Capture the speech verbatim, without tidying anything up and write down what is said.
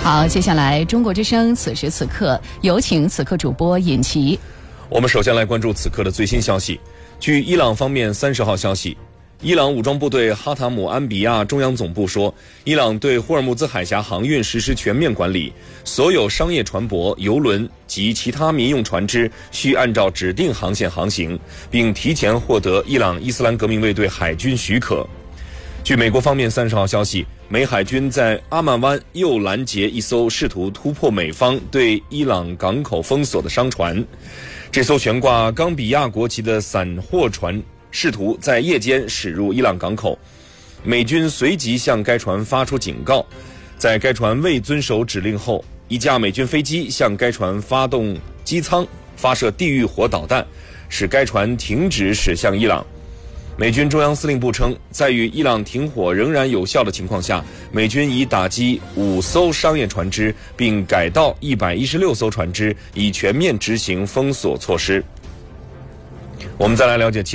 好，接下来中国之声此时此刻有请此刻主播尹奇。 我们首先来关注此刻的最新消息。据伊朗方面三十号消息，伊朗武装部队哈塔姆安比亚中央总部说，伊朗对霍尔木兹海峡航运实施全面管理，所有商业船舶、油轮及其他民用船只需按照指定航线航行，并提前获得伊朗伊斯兰革命卫队海军许可。据美国方面三十号消息，美海军在阿曼湾又拦截一艘试图突破美方对伊朗港口封锁的商船。这艘悬挂冈比亚国旗的散货船试图在夜间驶入伊朗港口，美军随即向该船发出警告。在该船未遵守指令后，一架美军飞机向该船发动机舱发射地狱火导弹，使该船停止驶向伊朗。美军中央司令部称，在与伊朗停火仍然有效的情况下，美军已打击五艘商业船只，并改道一百一十六艘船只，以全面执行封锁措施。我们再来了解